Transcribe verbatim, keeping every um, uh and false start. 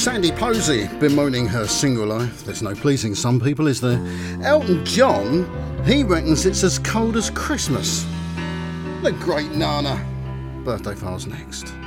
Sandy Posey bemoaning her single life. There's no pleasing some people, is there? Elton John, he reckons it's as cold as Christmas. The great Nana. Birthday files next.